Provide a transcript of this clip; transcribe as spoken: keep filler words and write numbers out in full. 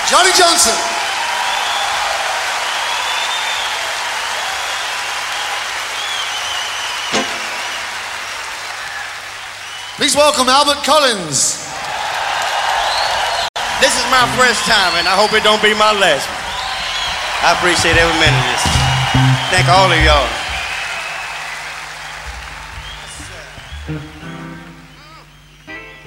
Johnny Johnson. Please welcome Albert Collins. This is my first time, and I hope it don't be my last one. I appreciate every minute of this. Thank all of y'all.